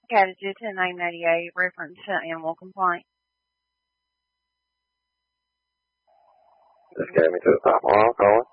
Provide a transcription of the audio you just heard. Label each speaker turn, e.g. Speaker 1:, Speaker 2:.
Speaker 1: Catadoo 10998, reference to animal complaint.
Speaker 2: This got me to the top. Calling.